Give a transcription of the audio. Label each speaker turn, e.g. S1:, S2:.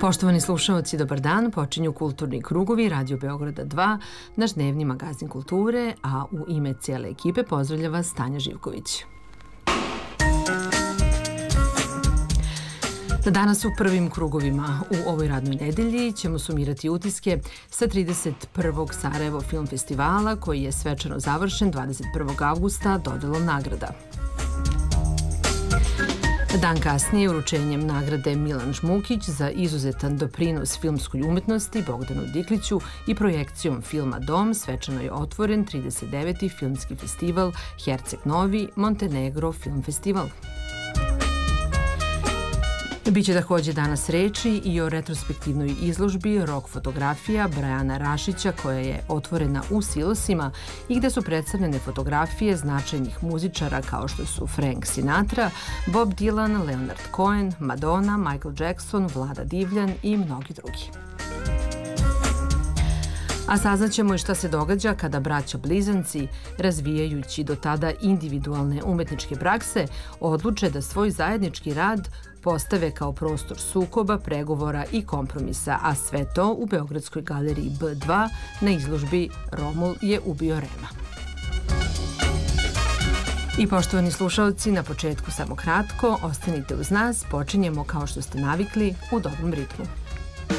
S1: Poštovani slušaoci, dobar dan. Počinju Kulturni krugovi Radio Beograda 2, naš dnevni magazin kulture, a u ime cijele ekipe pozdravlja vas Tanja Živković. Danas u prvim krugovima u ovoj radnoj nedelji ćemo sumirati utiske sa 31. Sarajevo Film Festivala, koji je svečano završen 21. avgusta dodelom nagrada. Dan kasnije uručenjem nagrade Milan Žmukić za izuzetan doprinos filmskoj umetnosti Bogdanu Dikliću i projekcijom filma Dom svečano je otvoren 39. filmski festival Herceg Novi Montenegro Film Festival. Biće također danas reči i o retrospektivnoj izložbi Rok fotografija Brajana Rašića, koja je otvorena u Silosima i gde su predstavljene fotografije značajnih muzičara kao što su Frank Sinatra, Bob Dylan, Leonard Cohen, Madonna, Michael Jackson, Vlada Divljan i mnogi drugi. A saznaćemo i šta se događa kada braća blizanci, razvijajući do tada individualne umetničke prakse, odluče da svoj zajednički rad postave kao prostor sukoba, pregovora i kompromisa, a sve to u Beogradskoj galeriji B2 na izložbi Romul je ubio Rema. I poštovani slušalci, na početku samo kratko, ostanite uz nas, počinjemo kao što ste navikli u dobrom ritmu.